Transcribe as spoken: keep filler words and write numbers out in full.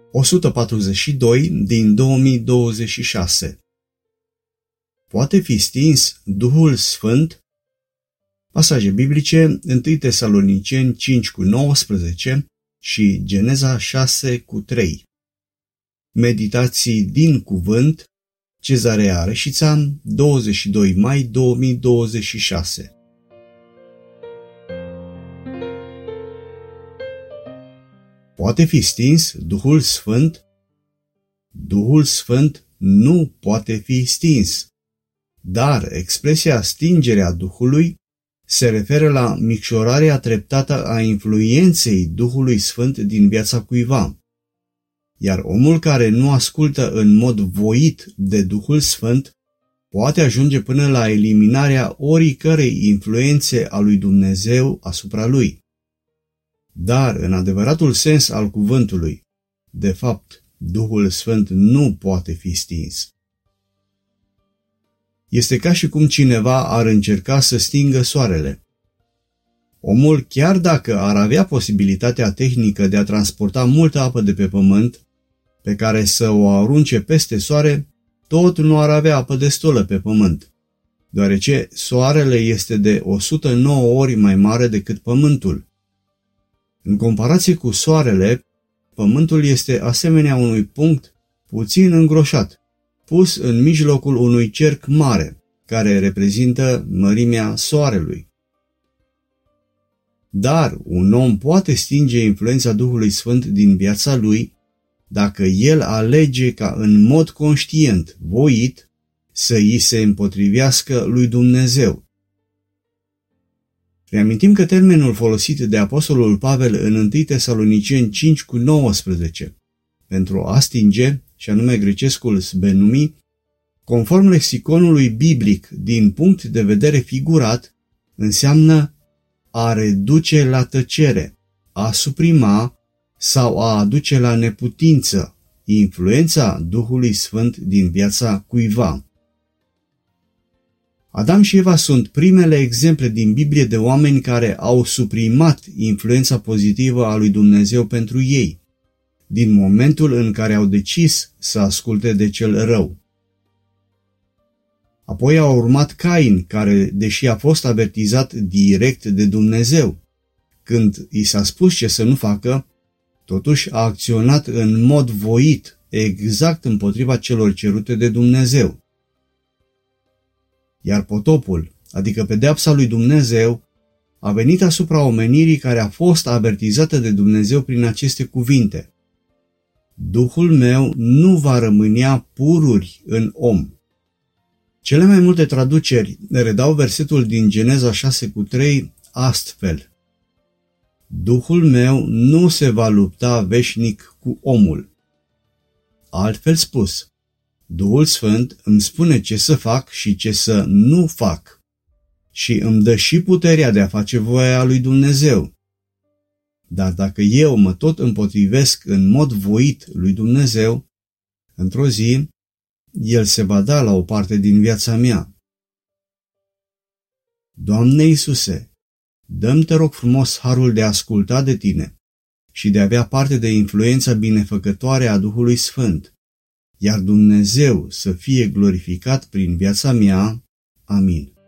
o sută patruzeci și doi din două mii douăzeci și șase. Poate fi stins Duhul Sfânt? Pasaje biblice: întâi Tesaloniceni cinci cu nouăsprezece și Geneza șase cu trei. Meditații din cuvânt, Cezarea Reșița, douăzeci și doi mai două mii douăzeci și șase. Poate fi stins Duhul Sfânt? Duhul Sfânt nu poate fi stins, dar expresia stingerea Duhului se referă la micșorarea treptată a influenței Duhului Sfânt din viața cuiva. Iar omul care nu ascultă în mod voit de Duhul Sfânt poate ajunge până la eliminarea oricărei influențe a lui Dumnezeu asupra lui. Dar, în adevăratul sens al cuvântului, de fapt, Duhul Sfânt nu poate fi stins. Este ca și cum cineva ar încerca să stingă soarele. Omul, chiar dacă ar avea posibilitatea tehnică de a transporta multă apă de pe pământ, pe care să o arunce peste soare, tot nu ar avea apă destulă pe pământ, deoarece soarele este de o sută nouă ori mai mare decât pământul. În comparație cu soarele, pământul este asemenea unui punct puțin îngroșat, pus în mijlocul unui cerc mare, care reprezintă mărimea soarelui. Dar un om poate stinge influența Duhului Sfânt din viața lui dacă el alege ca în mod conștient, voit, să îi se împotrivească lui Dumnezeu. Reamintim că termenul folosit de apostolul Pavel în întâi Tesaloniceni cinci cu nouăsprezece pentru a stinge, și anume grecescul sbenumi, conform lexiconului biblic din punct de vedere figurat, înseamnă a reduce la tăcere, a suprima sau a aduce la neputință influența Duhului Sfânt din viața cuiva. Adam și Eva sunt primele exemple din Biblie de oameni care au suprimat influența pozitivă a lui Dumnezeu pentru ei, din momentul în care au decis să asculte de cel rău. Apoi a urmat Cain, care, deși a fost avertizat direct de Dumnezeu, când i s-a spus ce să nu facă, totuși a acționat în mod voit, exact împotriva celor cerute de Dumnezeu. Iar potopul, adică pedeapsa lui Dumnezeu, a venit asupra omenirii care a fost avertizată de Dumnezeu prin aceste cuvinte: Duhul meu nu va rămânea pururi în om. Cele mai multe traduceri redau versetul din Geneza șase cu trei astfel: Duhul meu nu se va lupta veșnic cu omul. Altfel spus, Duhul Sfânt îmi spune ce să fac și ce să nu fac și îmi dă și puterea de a face voia lui Dumnezeu. Dar dacă eu mă tot împotrivesc în mod voit lui Dumnezeu, într-o zi, El se va da la o parte din viața mea. Doamne Iisuse, dă-mi, te rog frumos, harul de a asculta de Tine și de a avea parte de influența binefăcătoare a Duhului Sfânt, iar Dumnezeu să fie glorificat prin viața mea. Amin.